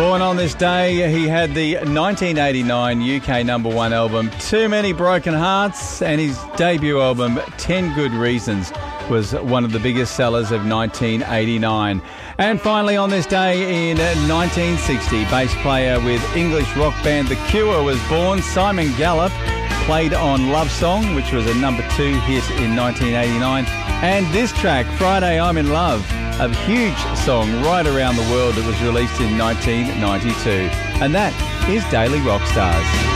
Born on this day, he had the 1989 UK #1 album Too Many Broken Hearts, and his debut album 10 Good Reasons was one of the biggest sellers of 1989. And finally on this day in 1960, bass player with English rock band The Cure was born. Simon Gallup played on Love Song, which was a #2 hit in 1989. And this track, Friday I'm in Love, a huge song right around the world that was released in 1992. And that is Daily Rock Stars.